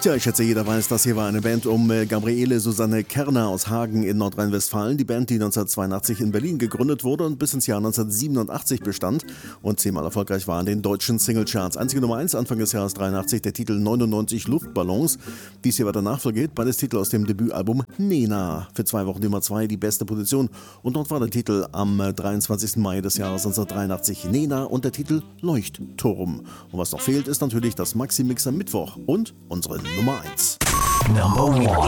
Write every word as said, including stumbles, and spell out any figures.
Tja, ich schätze, jeder weiß, das hier war eine Band um äh, Gabriele Susanne Kerner aus Hagen in Nordrhein-Westfalen. Die Band, die neunzehnhundertzweiundachtzig in Berlin gegründet wurde und bis ins Jahr neunzehnhundertsiebenundachtzig bestand und zehnmal erfolgreich war in den deutschen Singlecharts. Einzige Nummer eins Anfang des Jahres dreiundachtzig, der Titel neunundneunzig Luftballons. Dies hier war der Nachfolger, beides Titel aus dem Debütalbum Nena. Für zwei Wochen Nummer zwei die beste Position und dort war der Titel am dreiundzwanzigsten Mai des Jahres neunzehnhundertdreiundachtzig Nena und der Titel Leuchtturm. Und was noch fehlt, ist natürlich das Maxi-Mix am Mittwoch und unsere Nummer eins. Number one.